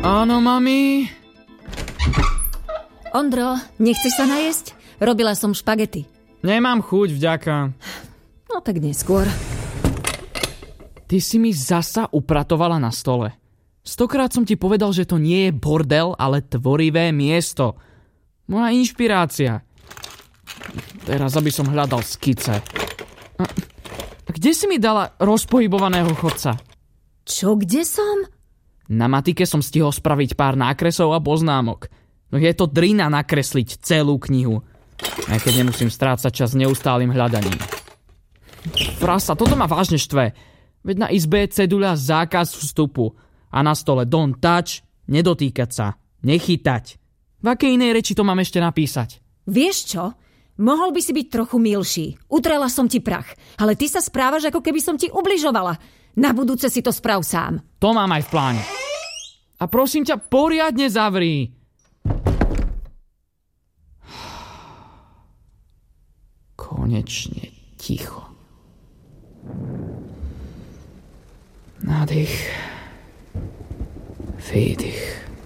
Áno, mami. Ondro, nechceš sa najesť? Robila som špagety. Nemám chuť, vďaka. No tak neskôr. Ty si mi zasa upratovala na stole. 100-krát som ti povedal, že to nie je bordel, ale tvorivé miesto. Moja inšpirácia. Teraz, aby som hľadal skice. A kde si mi dala rozpohybovaného chodca? Čo, kde som? Na matike som stihol spraviť pár nákresov a poznámok. No je to drina nakresliť celú knihu. Aj keď nemusím strácať čas neustálým hľadaním. Frasa, toto ma vážne štve. Veď na izbe je ceduľa zákaz vstupu. A na stole don't touch, nedotýkať sa, nechytať. V akej inej reči to mám ešte napísať? Vieš čo? Mohol by si byť trochu milší. Utrela som ti prach. Ale ty sa správaš, ako keby som ti ubližovala. Na budúce si to sprav sám. To mám aj v pláne. A prosím ťa, poriadne zavri. Konečne ticho. Nádych. Výdych.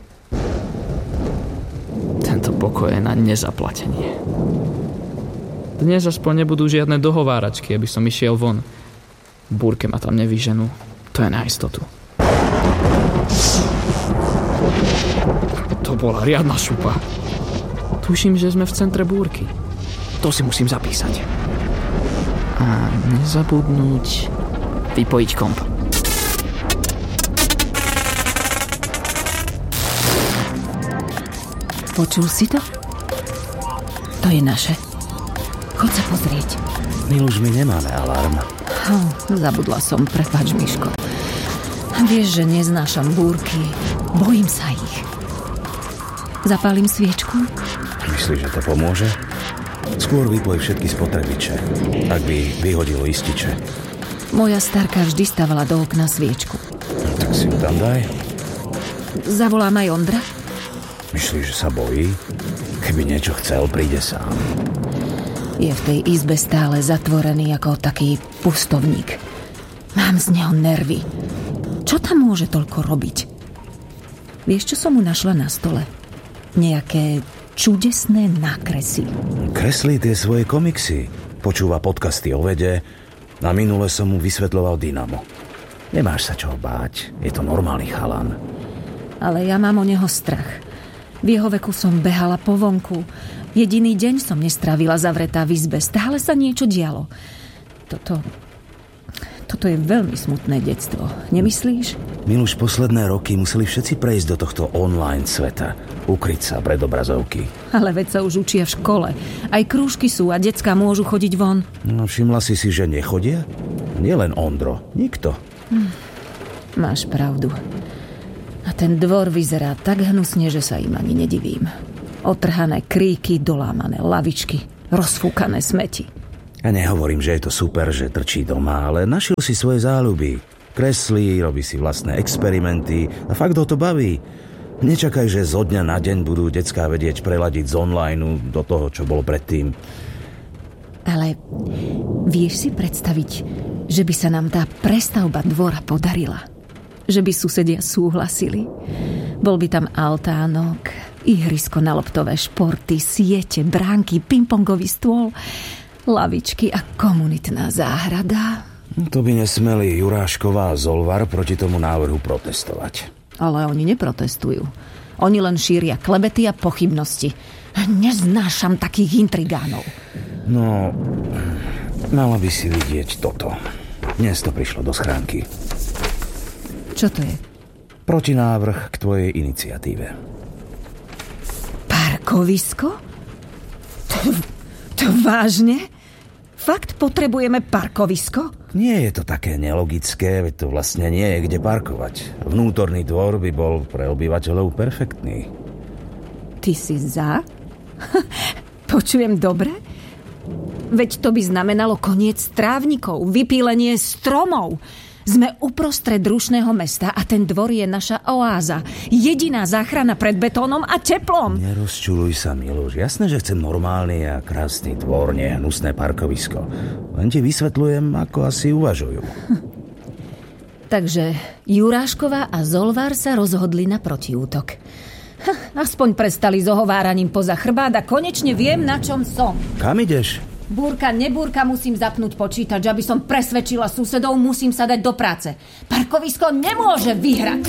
Tento pokoj je na nezaplatenie. Dnes aspoň nebudú žiadne dohováračky, aby som išiel von. Búrke ma tam nevyženú. To je na istotu. To bola riadna šupa. Tuším, že sme v centre búrky. To si musím zapísať. A nezabudnúť vypojiť komp. Počul si to? To je naše. Choď sa pozrieť. Miluž, my nemáme alarm. Zabudla som, prepáč, Miško. Vieš, že neznášam búrky. Bojím sa ich. Zapálim sviečku? Myslíš, že to pomôže? Skôr vypoj všetky spotrebiče, ak by vyhodilo ističe. Moja starka vždy stavala do okna sviečku. No, tak si ju tam daj. Zavolám aj Ondra? Myslíš, že sa bojí? Keby niečo chcel, príde sám. Je v tej izbe stále zatvorený ako taký pustovník. Mám z neho nervy. Čo tam môže toľko robiť? Vieš, čo som mu našla na stole? Nejaké čudesné nákresy. Kreslí tie svoje komiksy. Počúva podcasty o vede. Na minule som mu vysvetľoval Dynamo. Nemáš sa čoho báť. Je to normálny chalan. Ale ja mám o neho strach. V jeho veku som behala po vonku. Jediný deň som nestrávila zavretá v izbe. Stále sa niečo dialo. Toto je veľmi smutné detstvo. Nemyslíš? Miluš, posledné roky museli všetci prejsť do tohto online sveta. Ukryť sa pred obrazovky. Ale veď sa už učia v škole. Aj krúžky sú a decká môžu chodiť von. No, všimla si, že nechodia? Nielen Ondro. Nikto. Máš pravdu. A ten dvor vyzerá tak hnusne, že sa im ani nedivím. Otrhané kríky, dolámané lavičky, rozfúkané smeti. Ja nehovorím, že je to super, že trčí doma, ale našiel si svoje záľuby. Kreslí, robí si vlastné experimenty a fakt ho to baví. Nečakaj, že zo dňa na deň budú decká vedieť preladiť z online do toho, čo bolo predtým. Ale vieš si predstaviť, že by sa nám tá prestavba dvora podarila? Že by susedia súhlasili? Bol by tam altánok, ihrisko na loptové športy, siete, bránky, pingpongový stôl, lavičky a komunitná záhrada. To by nesmeli Jurášková a Zolvar proti tomu návrhu protestovať. Ale oni neprotestujú. Oni len šíria klebety a pochybnosti. Neznášam takých intrigánov. No, mala by si vidieť toto. Dnes to prišlo do schránky. Čo to je? Protinávrh k tvojej iniciatíve. Parkovisko? To vážne? Fakt potrebujeme parkovisko? Nie je to také nelogické, veď to vlastne nie je kde parkovať. Vnútorný dvor by bol pre obyvateľov perfektný. Ty si za? Počujem dobre? Veď to by znamenalo koniec trávnikov, vypílenie stromov. Sme uprostred rušného mesta a ten dvor je naša oáza. Jediná záchrana pred betónom a teplom. Nerozčuľuj sa, Miluš. Jasné, že chcem normálny a krásny dvor, nie hnusné parkovisko. Len ti vysvetľujem, ako asi uvažujú. Takže Jurášková a Zolvár sa rozhodli na protiútok. Aspoň prestali s ohováraním poza chrbát a konečne viem, na čom som. Kam ideš? Búrka, nebúrka, musím zapnúť počítač, aby som presvedčila susedov, musím sa dať do práce. Parkovisko nemôže vyhrať.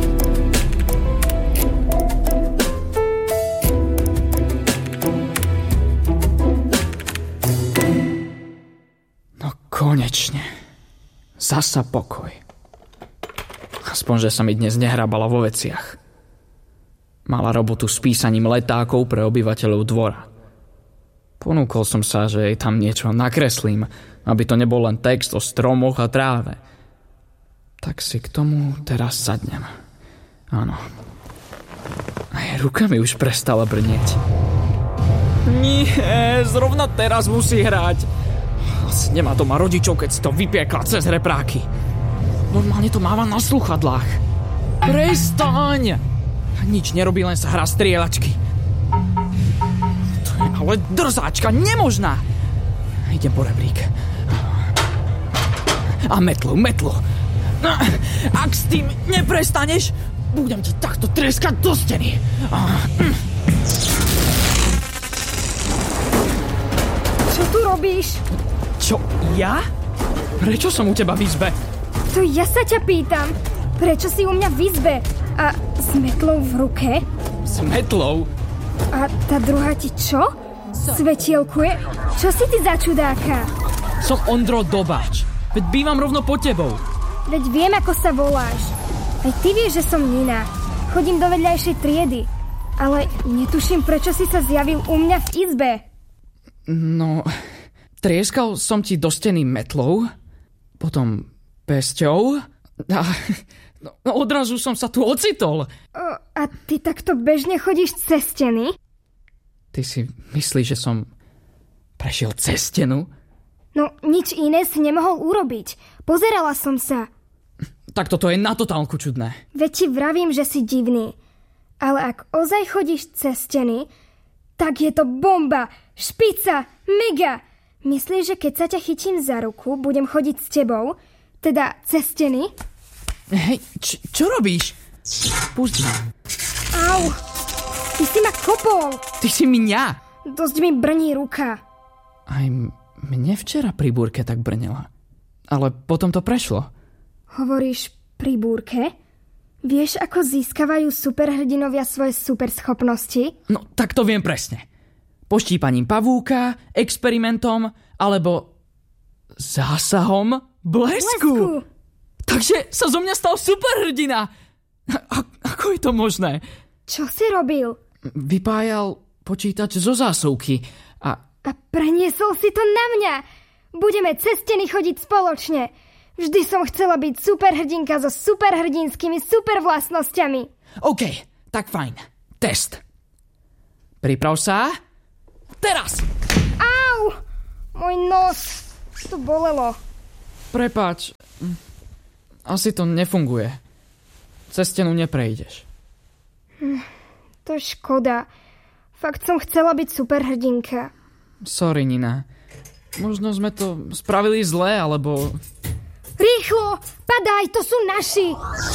No konečne. Zasa pokoj. Aspoň, že sa mi dnes nehrabala vo veciach. Mala robotu s písaním letákov pre obyvateľov dvora. Ponúkol som sa, že jej tam niečo nakreslím, aby to nebol len text o stromoch a tráve. Tak si k tomu teraz sadnem. Áno. Aj ruka mi už prestala brnieť. Nie, zrovna teraz musí hrať. Asi nemá doma rodičov, keď si to vypiekla cez repráky. Normálne to máva na sluchadlách. Prestaň! Nič nerobí, len sa hrá strieľačky. To je ale drzáčka, nemožná. Idem po rebrík. A metlu. Ak s tým neprestaneš, budem ti takto treskať do steny. Čo tu robíš? Čo, ja? Prečo som u teba v izbe? To ja sa ťa pýtam. Prečo si u mňa v izbe? A s metlou v ruke? S metlou? A tá druhá ti čo? Svetielkuje? Čo si ty za čudáka? Som Ondro Dobáč. Veď bývam rovno pod tebou. Veď viem, ako sa voláš. Aj ty vieš, že som Nina. Chodím do vedľajšej triedy. Ale netuším, prečo si sa zjavil u mňa v izbe. No, trieskal som ti do steny metlou, potom pesťou a odrazu som sa tu ocitol. A ty takto bežne chodíš cez steny? Ty si myslíš, že som prešiel cez stenu? No, nič iné si nemohol urobiť. Pozerala som sa. Tak toto je na totálku čudné. Veď ti vravím, že si divný. Ale ak ozaj chodíš cez steny, tak je to bomba, špica, mega. Myslíš, že keď sa ťa chytím za ruku, budem chodiť s tebou? Teda cez steny? Hej, čo robíš? Pusť ma. Au, ty si ma kopol. Ty si mňa. Dosť mi brní ruka. Aj mne včera pri búrke tak brnela. Ale potom to prešlo. Hovoríš pri búrke? Vieš, ako získavajú superhrdinovia svoje superschopnosti? No, tak to viem presne. Poštípaním pavúka, experimentom, alebo zásahom blesku. Takže sa zo mňa stal superhrdina. Ako je to možné? Čo si robil? Vypájal počítač zo zásuvky a preniesol si to na mňa. Budeme cez steny chodiť spoločne. Vždy som chcela byť superhrdinka so superhrdinskými supervlastnosťami. OK, tak fajn. Test. Priprav sa. Teraz! Au! Môj nos. To bolelo. Prepáč. Asi to nefunguje. Cez stenu neprejdeš. To je škoda. Fakt som chcela byť superhrdinka. Sorry, Nina. Možno sme to spravili zle, alebo... Rýchlo! Padaj, to sú naši!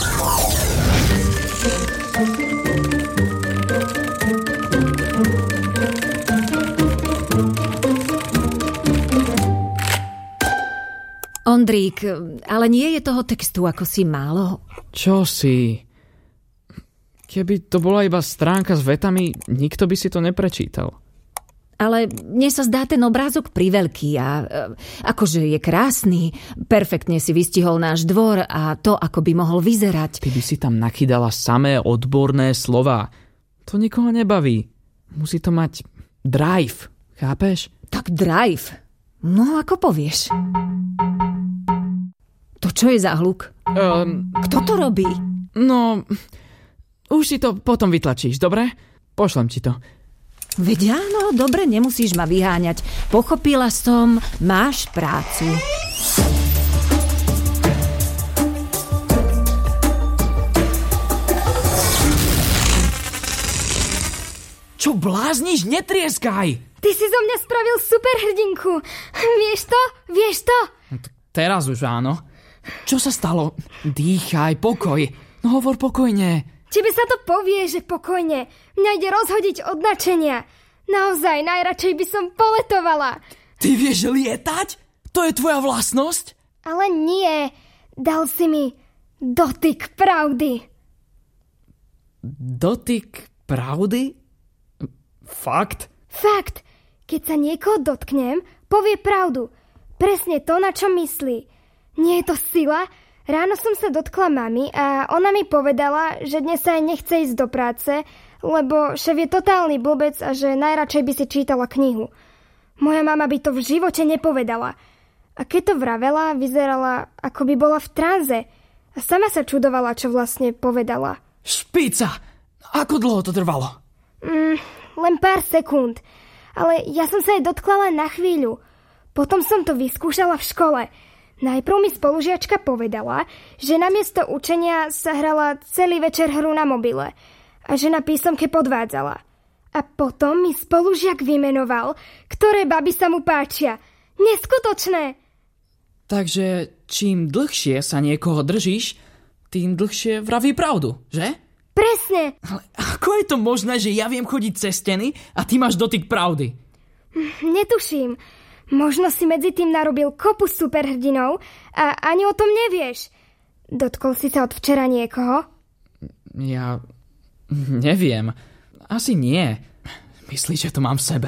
Ondrík, ale nie je toho textu ako si málo. Čo si? Keby to bola iba stránka s vetami, nikto by si to neprečítal. Ale mne sa zdá ten obrázok priveľký a akože je krásny. Perfektne si vystihol náš dvor a to, ako by mohol vyzerať. Ty by si tam nakydala samé odborné slova. To nikoho nebaví. Musí to mať drive, chápeš? Tak drive. No, ako povieš. To čo je za hluk? Kto to robí? No, už si to potom vytlačíš, dobre? Pošlem ti to. Veď áno, dobre, nemusíš ma vyháňať. Pochopila som, máš prácu. Čo blázniš? Netrieskaj! Ty si zo mňa spravil superhrdinku. Vieš to? Vieš to? Teraz už áno. Čo sa stalo? Dýchaj, pokoj. No hovor pokojne. Tebe sa to povie, že pokojne. Mňa ide rozhodiť od nadšenia. Naozaj, najradšej by som poletovala. Ty vieš lietať? To je tvoja vlastnosť? Ale nie. Dal si mi dotyk pravdy. Dotyk pravdy? Fakt? Fakt. Keď sa niekoho dotknem, povie pravdu. Presne to, na čo myslí. Nie je to sila? Ráno som sa dotkla mami a ona mi povedala, že dnes sa jej nechce ísť do práce, lebo šéf je totálny blbec a že najradšej by si čítala knihu. Moja mama by to v živote nepovedala. A keď to vravela, vyzerala, ako by bola v tranze. A sama sa čudovala, čo vlastne povedala. Špica! Ako dlho to trvalo? Len pár sekúnd. Ale ja som sa jej dotkla len na chvíľu. Potom som to vyskúšala v škole. Najprv mi spolužiačka povedala, že namiesto učenia sa hrala celý večer hru na mobile a že na písomke podvádzala. A potom mi spolužiak vymenoval, ktoré baby sa mu páčia. Neskutočné! Takže čím dlhšie sa niekoho držíš, tým dlhšie vraví pravdu, že? Presne! Ale ako je to možné, že ja viem chodiť cez steny a ty máš dotyk pravdy? Netuším. Možno si medzi tým narobil kopu superhrdinov a ani o tom nevieš. Dotkol si sa od včera niekoho? Ja neviem. Asi nie. Myslíš, že to mám v sebe?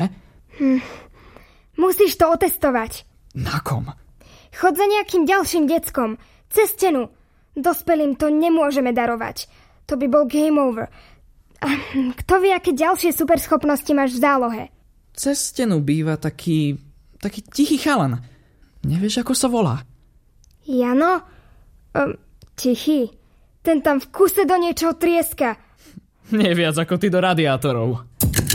Musíš to otestovať. Na kom? Chod za nejakým ďalším deckom. Cez stenu. Dospelým to nemôžeme darovať. To by bol game over. A kto vie, aké ďalšie superschopnosti máš v zálohe? Cez stenu býva taký tichý chalan. Nevieš, ako sa volá? Jano? Tichý. Ten tam v kuse do niečoho trieska. Nie viac ako ty do radiátorov.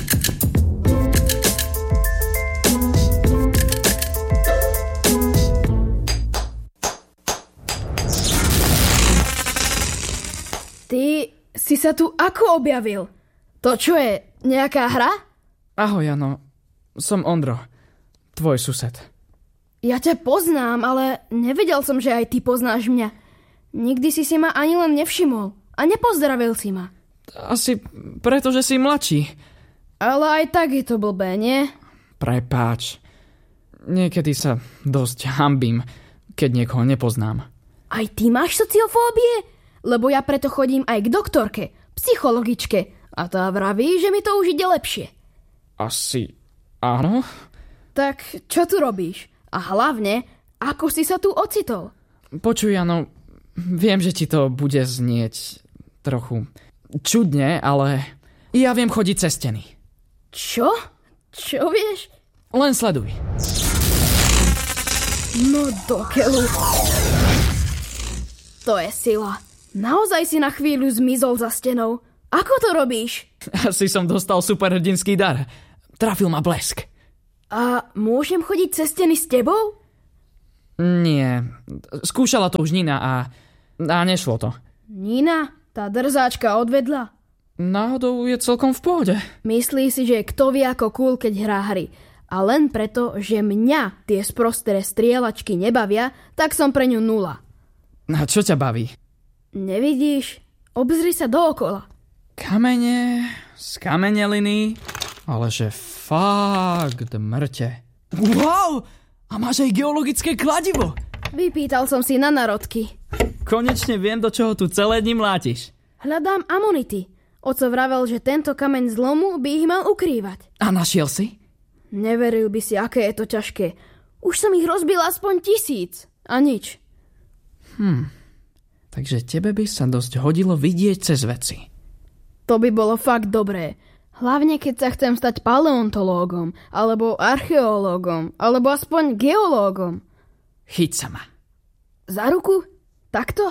Ty si sa tu ako objavil? To čo je? Nejaká hra? Ahoj, Jano. Som Ondro. Tvoj sused. Ja ťa poznám, ale nevedel som, že aj ty poznáš mňa. Nikdy si ma ani len nevšimol. A nepozdravil si ma. Asi preto, že si mladší. Ale aj tak je to blbé, nie? Prepáč. Niekedy sa dosť hanbím, keď niekoho nepoznám. Aj ty máš sociofóbie? Lebo ja preto chodím aj k doktorke, psychologičke. A tá vraví, že mi to už ide lepšie. Asi áno? Tak čo tu robíš? A hlavne, ako si sa tu ocitol? Počuj, Jano, viem, že ti to bude znieť trochu čudne, ale ja viem chodiť cez steny. Čo? Čo vieš? Len sleduj. No do keľu. To je sila. Naozaj si na chvíľu zmizol za stenou. Ako to robíš? Asi som dostal superhrdinský dar. Trafil ma blesk. A môžem chodiť cez steny s tebou? Nie. Skúšala to už Nina a nešlo to. Nina? Tá drzáčka odvedla? Náhodou je celkom v pohode. Myslí si, že kto vie ako cool, keď hrá hry. A len preto, že mňa tie sprosté strieľačky nebavia, tak som pre ňu 0. A čo ťa baví? Nevidíš? Obzri sa dookola. Kamene, skameneliny, ale že fakt mŕte. Wow! A máš aj geologické kladivo. Vypýtal som si na narodky. Konečne viem, do čoho tu celé dni mlátiš. Hľadám amonity. Oco vravel, že tento kameň zlomu by ich mal ukrývať. A našiel si? Neveril by si, aké je to ťažké. Už som ich rozbil aspoň 1000. A nič. Takže tebe by sa dosť hodilo vidieť cez veci. To by bolo fakt dobré. Hlavne, keď sa chcem stať paleontológom, alebo archeológom, alebo aspoň geológom. Chyť sa ma. Za ruku? Takto?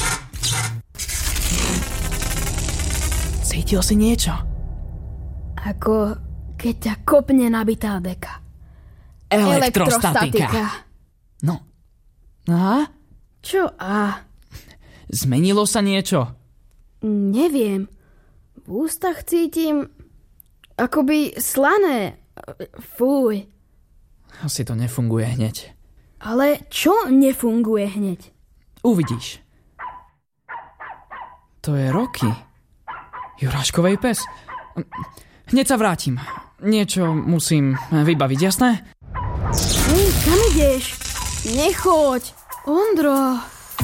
Cítil si niečo? Ako keď ťa kopne nabitá deka. Elektrostatika. No. A? Čo a? Zmenilo sa niečo? Neviem. V ústach cítim akoby slané. Fuj. Asi to nefunguje hneď. Ale čo nefunguje hneď? Uvidíš. To je Rocky. Juráškovej pes. Hneď sa vrátim. Niečo musím vybaviť, jasné? Hej, kam ideš? Nechoď. Ondro.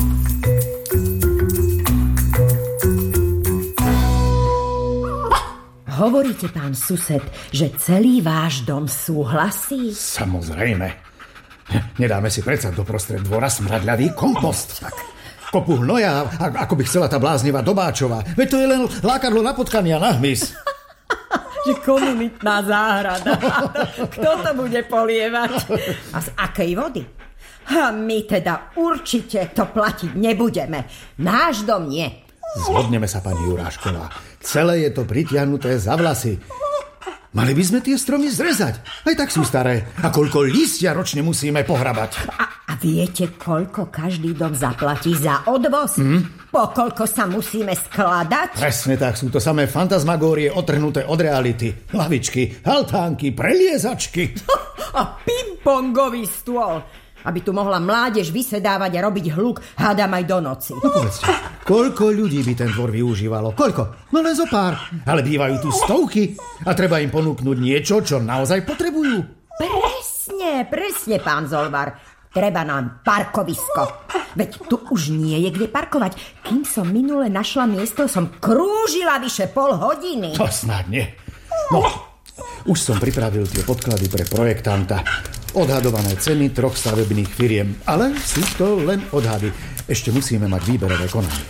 Hovoríte, pán sused, že celý váš dom súhlasí? Samozrejme. Nedáme si predsa doprostred dvora smradľavý kompost. Kopu hnoja, ako by chcela tá bláznivá Dobáčová. Veď to je len lákadlo na potkania na hmyz. Že komunitná záhrada. Kto to bude polievať? A z akej vody? A my teda určite to platiť nebudeme. Náš dom nie. Zhodneme sa, pani Jurášková. Celé je to pritiahnuté za vlasy. Mali by sme tie stromy zrezať. Aj tak sú staré. A koľko listia ročne musíme pohrabať. A viete, koľko každý dom zaplatí za odvoz? Po koľko sa musíme skladať? Presne tak, sú to samé fantasmagórie otrhnuté od reality. Lavičky, altánky, preliezačky. A pingpongový stôl. Aby tu mohla mládež vysedávať a robiť hluk, hádam aj do noci. No povedzte, koľko ľudí by ten dvor využívalo? Koľko? No len zo pár. Ale bývajú tu stovky a treba im ponúknuť niečo, čo naozaj potrebujú. Presne, pán Zolvar. Treba nám parkovisko. Veď tu už nie je kde parkovať. Kým som minule našla miesto, som krúžila vyše pol hodiny. To snad nie. No, už som pripravil tie podklady pre projektanta. Odhadované ceny 3 stavebných firiem. Ale sú to len odhady. Ešte musíme mať výberové konanie.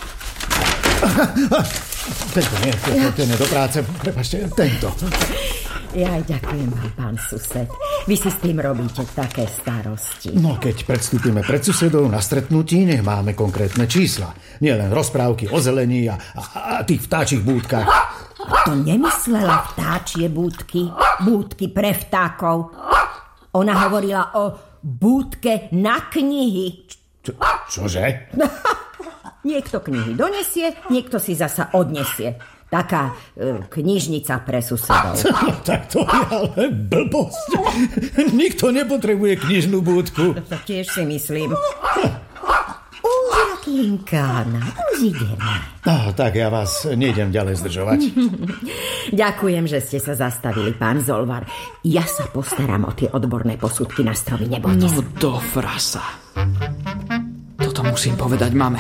Tento nie, ten je do práce. Prepáčte, tento. Ja aj ďakujem vám, pán sused. Vy si s tým robíte také starosti. No, keď predstúpime pred susedov na stretnutí, nech máme konkrétne čísla. Nie len rozprávky o zelení a tých vtáčich búdkach. To nemyslela vtáčie búdky. Búdky pre vtákov. Ona hovorila o búdke na knihy. Čože? Niekto knihy donesie, niekto si zasa odnesie. Taká knižnica pre susedov. No, tak to je ale blbosť. Nikto nepotrebuje knižnú búdku. To tiež si myslím. Už Rakinkána, už ideme. No, tak ja vás nejdem ďalej zdržovať. Ďakujem, že ste sa zastavili, pán Zolvar. Ja sa postaram o tie odborné posudky na stromy, nebojte sa. No do frasa. Toto musím povedať mame.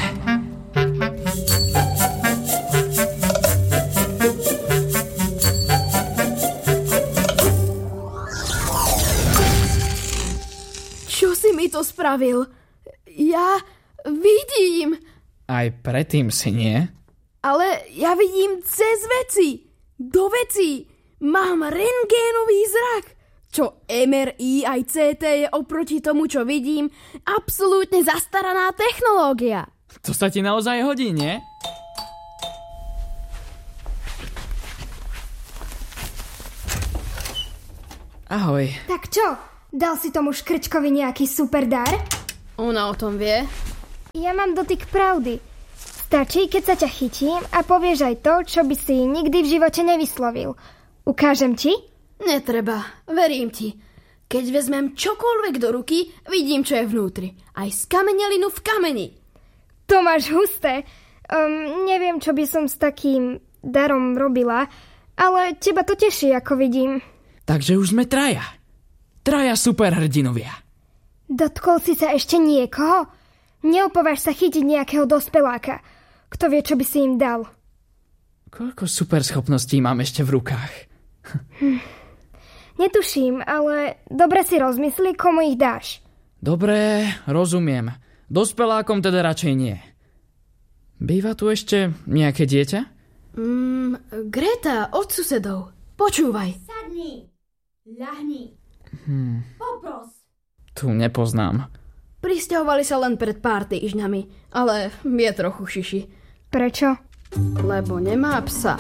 Čo si mi to spravil? Ja vidím. Aj predtým si nie? Ale ja vidím cez veci. Do vecí. Mám rentgénový zrak. Čo MRI aj CT je oproti tomu, čo vidím, absolútne zastaraná technológia. To sa ti naozaj hodí, nie? Ahoj. Tak čo? Dal si tomu škrčkovi nejaký super dar? Ona o tom vie. Ja mám dotyk pravdy. Stačí, keď sa ťa chytím a povieš aj to, čo by si nikdy v živote nevyslovil. Ukážem ti? Netreba, verím ti. Keď vezmem čokoľvek do ruky, vidím, čo je vnútri. Aj skamenelinu v kameni. To máš husté. Neviem, čo by som s takým darom robila, ale teba to teší, ako vidím. Takže už sme traja. Traja superhrdinovia. Dotkol si sa ešte niekoho? Neopováž sa chytiť nejakého dospeláka. Kto vie, čo by si im dal? Koľko superschopností mám ešte v rukách? Netuším, ale dobre si rozmysli, komu ich dáš. Dobre, rozumiem. Dospelákom teda radšej nie. Býva tu ešte nejaké dieťa? Greta, od susedov. Počúvaj. Sadni, ľahni, popros. Tu nepoznám. Prisťahovali sa len pred pár týždňami, ale je trochu šiši. Prečo? Lebo nemá psa.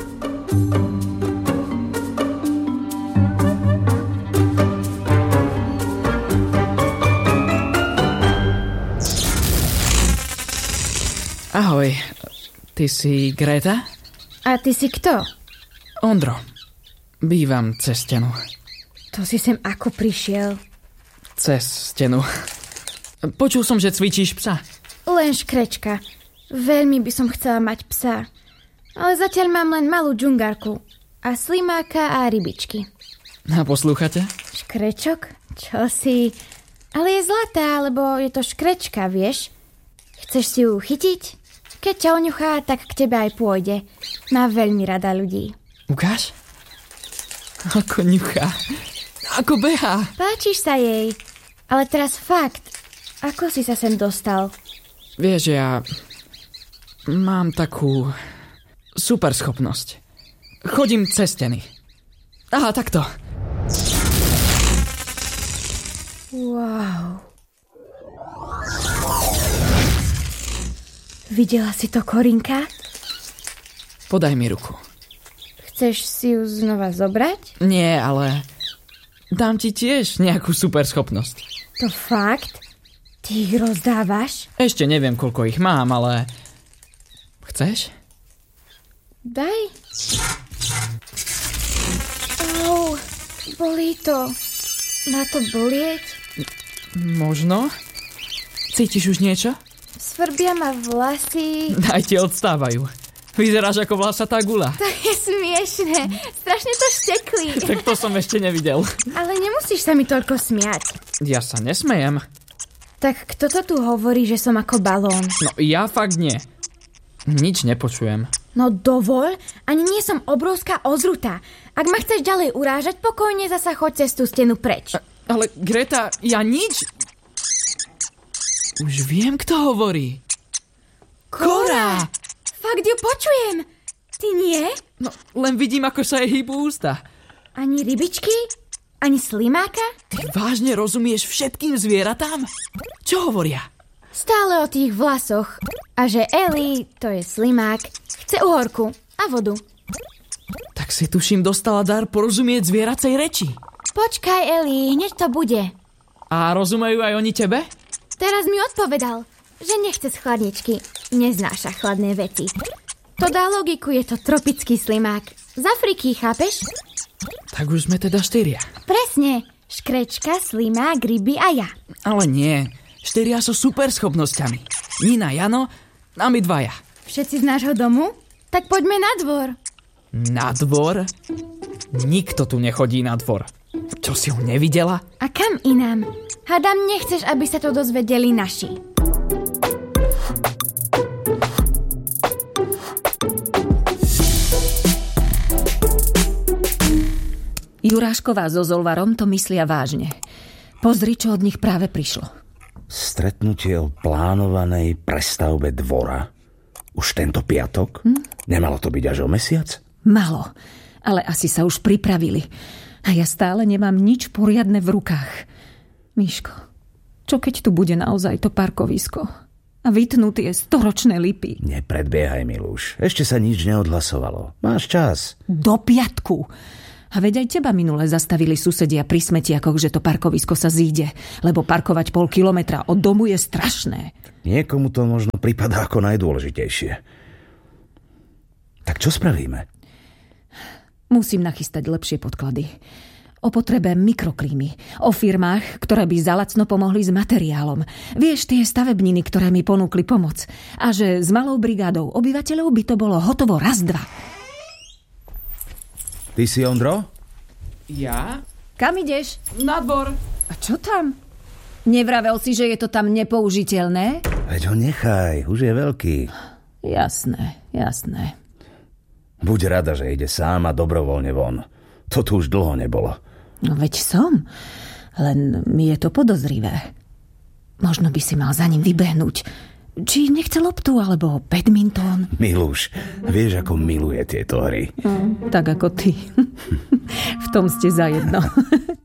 Ahoj, ty si Greta? A ty si kto? Ondro, bývam cez stenu. To si sem ako prišiel? Cez stenu. Počul som, že cvičíš psa. len škrečka. Veľmi by som chcela mať psa. Ale zatiaľ mám len malú džungarku. A slimáka a rybičky. A poslúchate? Škrečok? Čo si? Ale je zlatá, lebo je to škrečka, vieš? Chceš si ju chytiť? Keď ťa oňuchá, tak k tebe aj pôjde. Má veľmi rada ľudí. Ukáž? Ako ňuchá. Ako behá. Páčiš sa jej. Ale teraz fakt, ako si sa sem dostal? Vieš, ja mám takú super schopnosť. Chodím cez steny. Aha, takto. Wow. Videla si to, Korinka? Podaj mi ruku. Chceš si ju znova zobrať? Nie, ale dám ti tiež nejakú super schopnosť. To fakt? Ty ich rozdávaš? Ešte neviem, koľko ich mám, ale... Chceš? Daj. Au, bolí to. Má to bolieť? Možno. Cítiš už niečo? Svrbia ma vlasy. Aj ti odstávajú. Vyzeráš ako vlasatá gula. To je smiešné. Strašne to šteklí. Tak to som ešte nevidel. Ale nemusíš sa mi toľko smiať. Ja sa nesmejem. Tak kto to tu hovorí, že som ako balón? No ja fakt nie. Nič nepočujem. No dovol, ani nie som obrovská ozruta. Ak ma chceš ďalej urážať, pokojne zasa choď cez tú stenu preč. Ale Greta, ja nič... Už viem, kto hovorí. Kora! Fakt ju počujem. Ty nie? No, len vidím, ako sa jej hýbu ústa. Ani rybičky? Ani slimáka? Ty vážne rozumieš všetkým zvieratám? Čo hovoria? Stále o tých vlasoch. A že Eli, to je slimák, chce uhorku a vodu. Tak si tuším dostala dar porozumieť zvieracej reči. Počkaj, Eli, hneď to bude. A rozumejú aj oni tebe? Teraz mi odpovedal, že nechce z chladničky. Neznáša chladné veci. To dá logiku, je to tropický slimák. Z Afriky, chápeš? Tak už sme teda 4. Presne. Škrečka, slimák, ryby a ja. Ale nie. 4 sú super schopnosťami. Nina, Jano a my 2. Všetci z nášho domu? Tak poďme na dvor. Na dvor? Nikto tu nechodí na dvor. Čo si ho nevidela? A kam inám? Hádam, nechceš, aby sa to dozvedeli naši. Jurášková so Zolvarom to myslia vážne. Pozri, čo od nich práve prišlo. Stretnutie o plánovanej prestavbe dvora. Už tento piatok? Nemalo to byť až o mesiac? Malo, ale asi sa už pripravili. A ja stále nemám nič poriadne v rukách. Miško, čo keď tu bude naozaj to parkovisko? A vytnú tie 100-ročné lipy? Nepredbiehaj, Miluš. Ešte sa nič neodhlasovalo. Máš čas. Do piatku. A veď aj teba minule zastavili susedia pri smetiakoch, že to parkovisko sa zíde, lebo parkovať 0,5 kilometra od domu je strašné. Niekomu to možno pripadá ako najdôležitejšie. Tak čo spravíme? Musím nachystať lepšie podklady. O potrebe mikroklímy, o firmách, ktoré by za lacno pomohli s materiálom. Vieš, tie stavebniny, ktoré mi ponúkli pomoc. A že s malou brigádou obyvateľov by to bolo hotovo raz, dva. Ty si Ondro? Ja? Kam ideš? Na dvor. A čo tam? Nevravel si, že je to tam nepoužiteľné? Veď ho nechaj, už je veľký. Jasné, jasné. Buď rada, že ide sám a dobrovoľne von. To tu už dlho nebolo. No veď som. Len mi je to podozrivé. Možno by si mal za ním vybehnúť. Či nechce loptu, alebo badminton. Miluš, vieš, ako miluje tieto hry. Tak ako ty. V tom ste zajedno.